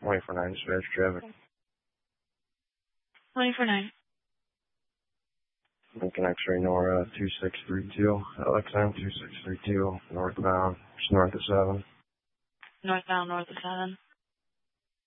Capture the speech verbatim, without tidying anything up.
twenty-four nine dispatch traffic. twenty-four nine. Lincoln X-ray Nora two six three two, L X M two six three two, northbound, just north of seven. Northbound, north of seven.